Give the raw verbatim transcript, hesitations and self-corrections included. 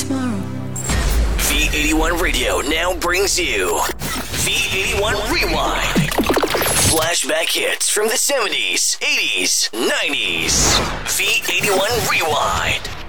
tomorrow. V eighty-one Radio now brings you V eighty-one Rewind. Flashback hits from the seventies, eighties, nineties. V eighty-one Rewind.